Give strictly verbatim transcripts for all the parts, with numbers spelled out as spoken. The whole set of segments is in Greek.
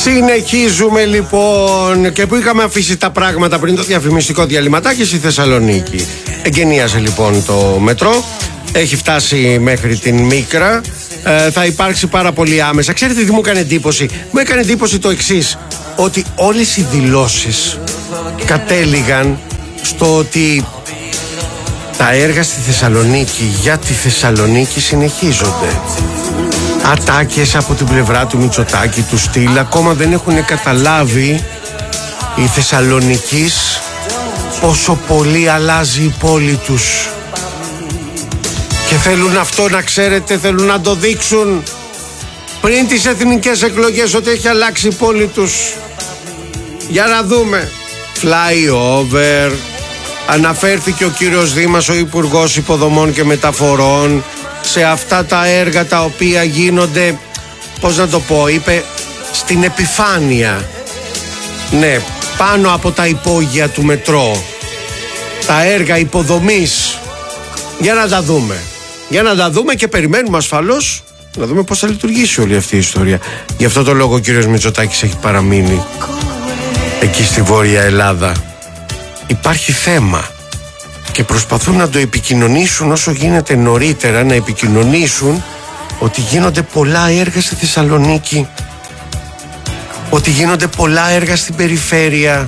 Συνεχίζουμε λοιπόν, και που είχαμε αφήσει τα πράγματα πριν το διαφημιστικό διαλυματάκι, στη Θεσσαλονίκη. Εγκαινίασε λοιπόν το μετρό, έχει φτάσει μέχρι την Μίκρα, ε, θα υπάρξει πάρα πολύ άμεσα. Ξέρετε τι μου έκανε εντύπωση? Μου έκανε εντύπωση το εξής, ότι όλες οι δηλώσεις κατέληγαν στο ότι τα έργα στη Θεσσαλονίκη για τη Θεσσαλονίκη συνεχίζονται. Ατάκες από την πλευρά του Μητσοτάκη, του στυλ, ακόμα δεν έχουν καταλάβει οι Θεσσαλονικείς πόσο πολύ αλλάζει η πόλη τους. Και θέλουν αυτό, να ξέρετε, θέλουν να το δείξουν πριν τις εθνικές εκλογές ότι έχει αλλάξει η πόλη τους. Για να δούμε. Flyover. Αναφέρθηκε ο κύριος Δήμας, ο Υπουργός Υποδομών και Μεταφορών, σε αυτά τα έργα τα οποία γίνονται, πώς να το πω, είπε, στην επιφάνεια. Ναι, πάνω από τα υπόγεια του μετρό. Τα έργα υποδομής. Για να τα δούμε. Για να τα δούμε και περιμένουμε ασφαλώς να δούμε πώς θα λειτουργήσει όλη αυτή η ιστορία. Γι' αυτό το λόγο ο κύριος Μητσοτάκης έχει παραμείνει εκεί στη Βόρεια Ελλάδα. Υπάρχει θέμα και προσπαθούν να το επικοινωνήσουν όσο γίνεται νωρίτερα, να επικοινωνήσουν ότι γίνονται πολλά έργα στη Θεσσαλονίκη, ότι γίνονται πολλά έργα στην περιφέρεια.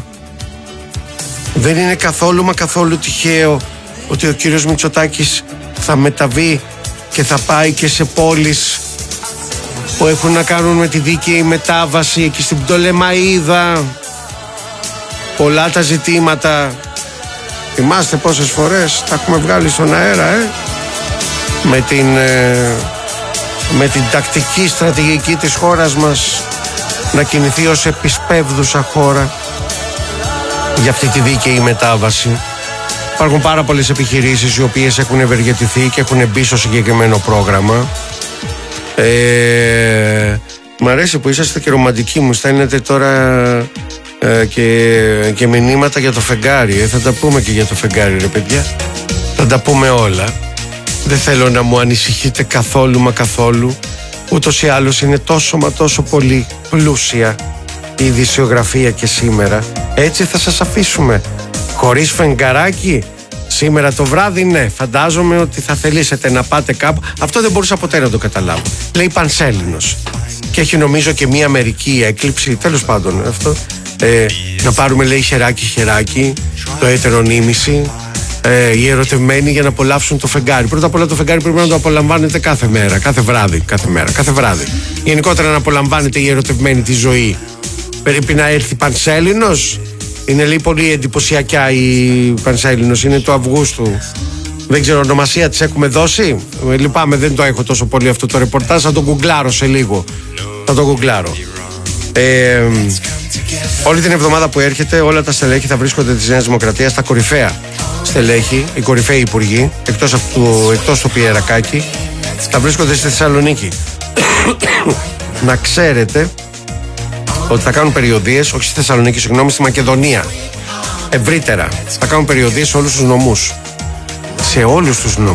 Δεν είναι καθόλου μα καθόλου τυχαίο ότι ο κύριος Μητσοτάκης θα μεταβεί και θα πάει και σε πόλεις που έχουν να κάνουν με τη δίκαιη μετάβαση, εκεί στην Πτολεμαΐδα. Πολλά τα ζητήματα. Θυμάστε πόσες φορές τα έχουμε βγάλει στον αέρα, ε? με, την, ε, με την τακτική στρατηγική της χώρας μας να κινηθεί ως επισπεύδουσα χώρα για αυτή τη δίκαιη μετάβαση. Υπάρχουν πάρα πολλές επιχειρήσεις οι οποίες έχουν ευεργετηθεί και έχουν μπει στο συγκεκριμένο πρόγραμμα. Ε, μ' αρέσει που είσαστε και ρομαντικοί, μου στέλνετε τώρα ε, και, και μηνύματα για το φεγγάρι. Ε. Θα τα πούμε και για το φεγγάρι, ρε παιδιά. Θα τα πούμε όλα. Δεν θέλω να μου ανησυχείτε καθόλου μα καθόλου. Ούτως ή άλλως είναι τόσο μα τόσο πολύ πλούσια η ειδησιογραφία και σήμερα. Έτσι θα σας αφήσουμε. Χωρίς φεγγαράκι σήμερα το βράδυ, ναι, φαντάζομαι ότι θα θελήσετε να πάτε κάπου. Αυτό δεν μπορούσα ποτέ να το καταλάβω. Λέει Πανσέλινος και έχει νομίζω και μία μερική έκλειψη. Τέλος πάντων αυτό, ε, να πάρουμε, λέει, χεράκι χεράκι, το έτερο νήμιση, ε, οι ερωτευμένοι για να απολαύσουν το φεγγάρι. Πρώτα απ' όλα το φεγγάρι πρέπει να το απολαμβάνετε κάθε μέρα, κάθε βράδυ, κάθε μέρα, κάθε βράδυ. Γενικότερα να απολαμβάνετε οι ερωτευμένοι τη ζωή. Πρέπει να έρθει Πανσέλινος. Είναι, λέει, πολύ εντυπωσιακά η Πανσέλινος, είναι του Αυγούστου. Δεν ξέρω, ονομασία της έχουμε δώσει. Ε, λυπάμαι, δεν το έχω τόσο πολύ αυτό το ρεπορτάζ. Θα το γκουγκλάρω σε λίγο. Θα το γκουγκλάρω. Ε, όλη την εβδομάδα που έρχεται, όλα τα στελέχη θα βρίσκονται της Νέας Δημοκρατίας, τα κορυφαία στελέχη, οι κορυφαίοι υπουργοί, εκτός, αυτού, εκτός του Πιερακάκη, θα βρίσκονται στη Θεσσαλονίκη. Να ξέρετε ότι θα κάνουν περιοδίες, όχι στη Θεσσαλονίκη, συγγνώμη, στη Μακεδονία. Ευρύτερα. Θα κάνουν περιοδίες σε όλους τους νομούς. Σε όλους τους νομούς.